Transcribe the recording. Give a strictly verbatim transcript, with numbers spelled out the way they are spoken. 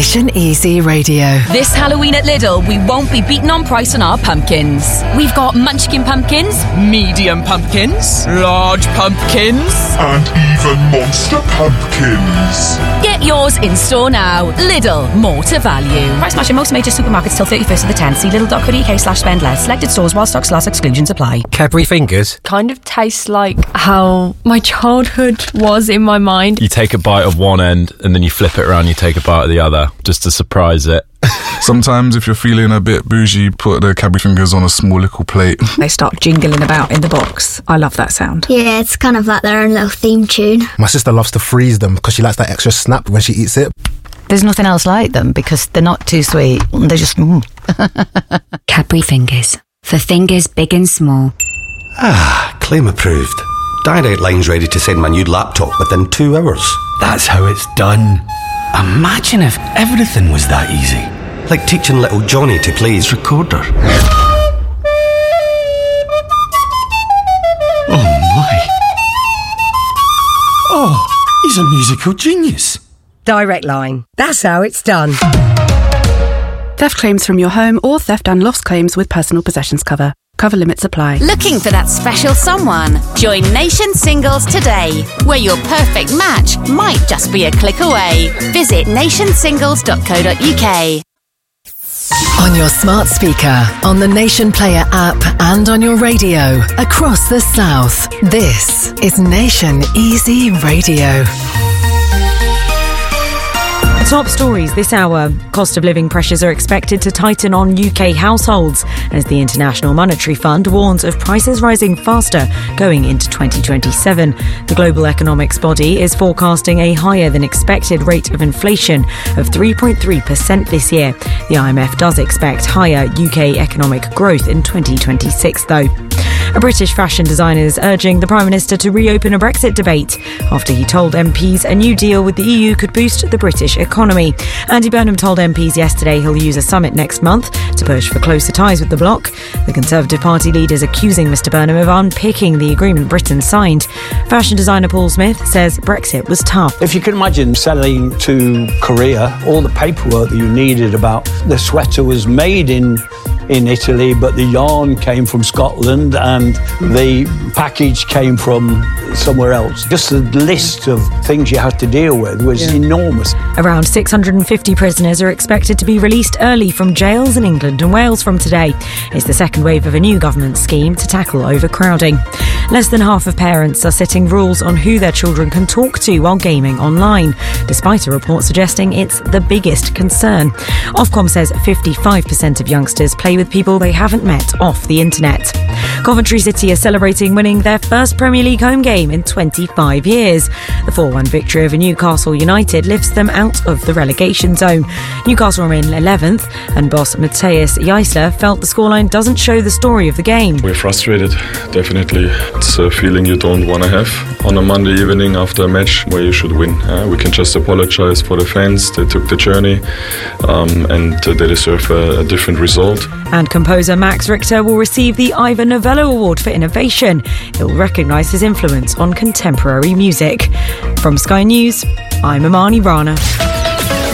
Nation Easy Radio. This Halloween at Lidl, we won't be beaten on price on our pumpkins. We've got munchkin pumpkins, medium pumpkins, large pumpkins, and even monster pumpkins. Get yours in store now. Lidl, more to value. Price match in most major supermarkets till thirty-first of the tenth. See lidl.co.uk slash spend less. Selected stores while stocks last, exclusions apply. Cadbury Fingers kind of tastes like how my childhood was in my mind. You take a bite of one end and then you flip it around, you take a bite of the other just to surprise it. Sometimes if you're feeling a bit bougie, put the Cadbury Fingers on a small little plate. They start jingling about in the box. I love that sound. Yeah, it's kind of like their own little theme tune. My sister loves to freeze them because she likes that extra snap when she eats it. There's nothing else like them because they're not too sweet. They're just... Mm. Cadbury Fingers. For fingers big and small. Ah, claim approved. Direct Line's ready to send my new laptop within two hours. That's how it's done. Imagine if everything was that easy. Like teaching little Johnny to play his recorder. Oh my. Oh, he's a musical genius. Direct Line. That's how it's done. Theft claims from your home or theft and loss claims with personal possessions cover. Cover limits apply. Looking for that special someone? Join Nation Singles today, where your perfect match might just be a click away. Visit nation singles dot co dot uk. On your smart speaker, on the Nation Player app, and on your radio across the South. This is Nation Easy Radio. Top stories this hour. Cost of living pressures are expected to tighten on U K households as the International Monetary Fund warns of prices rising faster going into twenty twenty-seven. The global economics body is forecasting a higher than expected rate of inflation of three point three percent this year. The I M F does expect higher U K economic growth in twenty twenty-six though. A British fashion designer is urging the Prime Minister to reopen a Brexit debate after he told M Ps a new deal with the E U could boost the British economy. Andy Burnham told M Ps yesterday he'll use a summit next month to push for closer ties with the bloc. The Conservative Party leader is accusing Mr Burnham of unpicking the agreement Britain signed. Fashion designer Paul Smith says Brexit was tough. If you can imagine selling to Korea, all the paperwork that you needed about the sweater was made in in Italy, but the yarn came from Scotland and the package came from somewhere else. Just the list of things you had to deal with was yeah. enormous. Around six hundred fifty prisoners are expected to be released early from jails in England and Wales from today. It's the second wave of a new government scheme to tackle overcrowding. Less than half of parents are setting rules on who their children can talk to while gaming online, despite a report suggesting it's the biggest concern. Ofcom says fifty-five percent of youngsters play with people they haven't met off the internet. Coventry City are celebrating winning their first Premier League home game in twenty-five years. The four one victory over Newcastle United lifts them out of the relegation zone. Newcastle are in eleventh, and boss Matthias Eisler felt the scoreline doesn't show the story of the game. We're frustrated, definitely. It's a feeling you don't want to have on a Monday evening after a match where you should win. Uh, we can just apologise for the fans. They took the journey um, and uh, they deserve a, a different result. And composer Max Richter will receive the Ivor Novello Award for Innovation. It will recognise his influence on contemporary music. From Sky News, I'm Amani Rana.